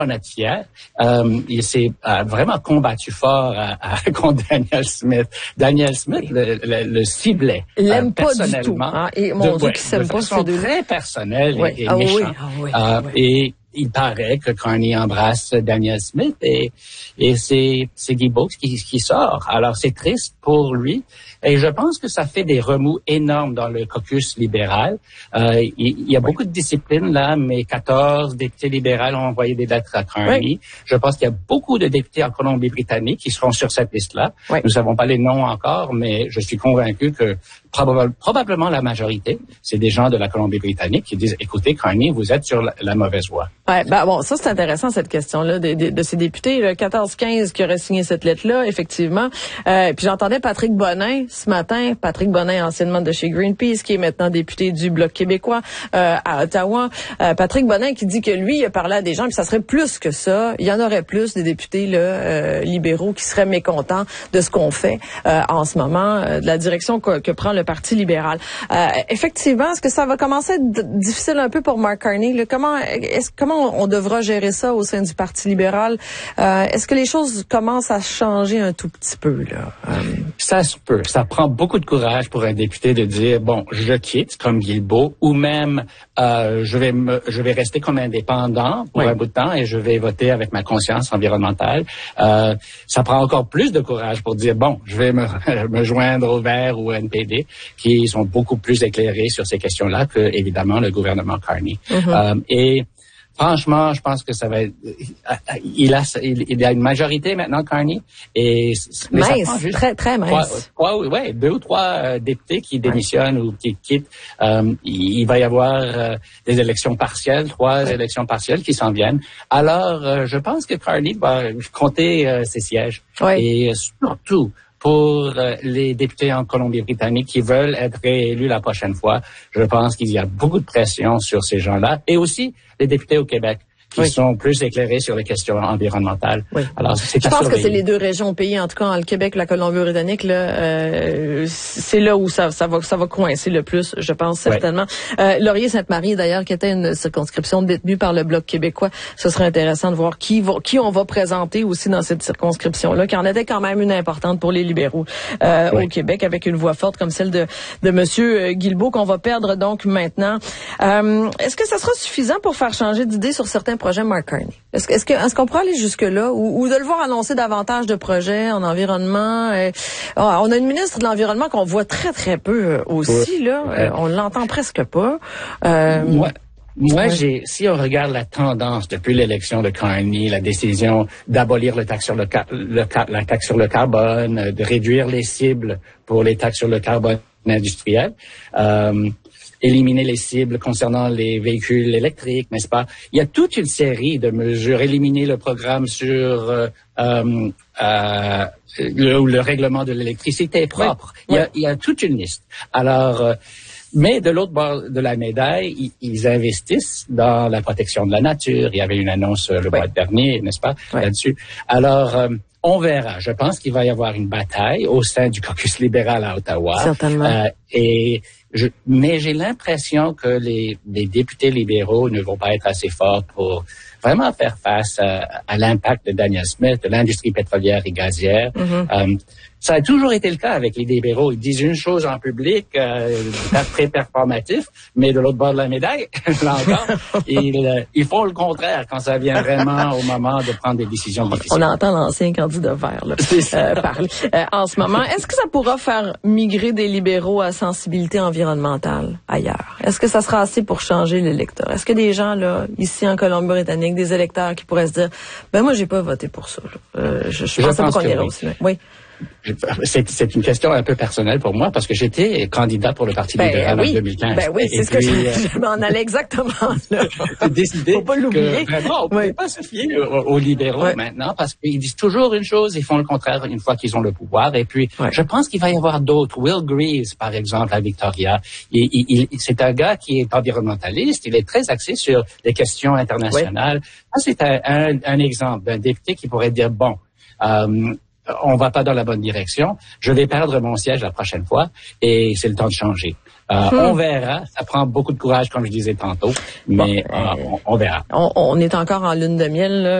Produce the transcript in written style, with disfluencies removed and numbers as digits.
en être fier. Il s'est vraiment combattu fort contre Daniel Smith. Daniel Smith le ciblait. Il l'aime pas du tout. Et mon Dieu, qui s'aime pas ces deux. Très personnel et méchant. Et il paraît que Carney embrasse Daniel Smith et c'est Guy Beaupre qui sort. Alors c'est triste pour lui. Et je pense que ça fait des remous énormes dans le caucus libéral. Il y a beaucoup de disciplines là, mais 14 députés libéraux ont envoyé des lettres à Carney. Oui. Je pense qu'il y a beaucoup de députés en Colombie-Britannique qui seront sur cette liste-là. Oui. Nous ne savons pas les noms encore, mais je suis convaincu que probablement la majorité, c'est des gens de la Colombie-Britannique qui disent, écoutez, Carney, vous êtes sur la mauvaise voie. Ouais, bon, ça c'est intéressant cette question-là de ces députés, 14-15 qui auraient signé cette lettre-là, effectivement. Puis j'entendais Patrick Bonnin ce matin, Patrick Bonnin, anciennement de chez Greenpeace, qui est maintenant député du Bloc québécois à Ottawa. Patrick Bonnin qui dit que lui, il a parlé à des gens, puis ça serait plus que ça. Il y en aurait plus des députés là, libéraux qui seraient mécontents de ce qu'on fait en ce moment, de la direction que prend le Parti libéral. Effectivement, est-ce que ça va commencer à être difficile un peu pour Mark Carney? Là? Comment on devra gérer ça au sein du Parti libéral? Est-ce que les choses commencent à changer un tout petit peu, là? Ça se peut. Ça prend beaucoup de courage pour un député de dire, bon, je quitte comme Guilbeault, ou même je vais rester comme indépendant pour un bout de temps et je vais voter avec ma conscience environnementale. Ça prend encore plus de courage pour dire, bon, je vais me joindre au Verts ou au NPD, qui sont beaucoup plus éclairés sur ces questions-là que, évidemment, le gouvernement Carney. Et franchement, je pense que ça va être... Il a une majorité maintenant, Carney. Mince, très, très mince. 2 ou 3 députés qui démissionnent ou qui quittent. Il va y avoir des élections partielles, 3 élections partielles qui s'en viennent. Alors, je pense que Carney va compter ses sièges. Et surtout, pour les députés en Colombie-Britannique qui veulent être réélus la prochaine fois, je pense qu'il y a beaucoup de pression sur ces gens-là. Et aussi les députés au Québec qui sont plus éclairés sur les questions environnementales. Alors, je pense que c'est les 2 régions au pays, en tout cas, le Québec, la Colombie-Britannique, là, c'est là où ça va coincer le plus, je pense, certainement. Laurier-Sainte-Marie, d'ailleurs, qui était une circonscription détenue par le Bloc québécois, ce serait intéressant de voir qui on va présenter aussi dans cette circonscription-là, qui en était quand même une importante pour les libéraux au Québec, avec une voix forte comme celle de Monsieur Guilbeault, qu'on va perdre donc maintenant. Est-ce que ça sera suffisant pour faire changer d'idée sur certains projets Mark Carney? Est-ce qu'on pourrait aller jusque-là ou de le voir annoncer davantage de projets en environnement? On a une ministre de l'Environnement qu'on voit très, très peu aussi, là. On l'entend presque pas. Moi, si on regarde la tendance depuis l'élection de Carney, la décision d'abolir la taxe sur le carbone, de réduire les cibles pour les taxes sur le carbone industriel, éliminer les cibles concernant les véhicules électriques, n'est-ce pas? Il y a toute une série de mesures. Éliminer le programme sur le règlement de l'électricité propre. Il y a toute une liste. Alors, mais de l'autre bord de la médaille, ils investissent dans la protection de la nature. Il y avait une annonce le mois dernier, n'est-ce pas, là-dessus. Alors, on verra. Je pense qu'il va y avoir une bataille au sein du caucus libéral à Ottawa. Certainement. Mais j'ai l'impression que les députés libéraux ne vont pas être assez forts pour vraiment faire face à l'impact de Daniel Smith, de l'industrie pétrolière et gazière. Ça a toujours été le cas avec les libéraux. Ils disent une chose en public, très performatif, mais de l'autre bord de la médaille, là encore, ils font le contraire quand ça vient vraiment au moment de prendre des décisions difficiles. On entend l'ancien candidat vert là, parler en ce moment. Est-ce que ça pourra faire migrer des libéraux à sensibilité environnementale ailleurs? Est-ce que ça sera assez pour changer l'électeur? Est-ce que des gens là, ici en Colombie-Britannique, des électeurs qui pourraient se dire, moi j'ai pas voté pour ça. Je pense qu'on ira aussi. Oui. C'est une question un peu personnelle pour moi parce que j'étais candidat pour le Parti libéral en 2015. C'est ce que je m'en allais exactement là. J'ai décidé faut pas l'oublier. que vraiment on ne peut pas se fier aux libéraux maintenant parce qu'ils disent toujours une chose, ils font le contraire une fois qu'ils ont le pouvoir. Et puis je pense qu'il va y avoir d'autres. Will Greaves, par exemple, à Victoria, c'est un gars qui est environnementaliste. Il est très axé sur les questions internationales. Ça, c'est un exemple d'un député qui pourrait dire on va pas dans la bonne direction. Je vais perdre mon siège la prochaine fois et c'est le temps de changer. On verra. Ça prend beaucoup de courage, comme je disais tantôt, mais on verra. On est encore en lune de miel, là.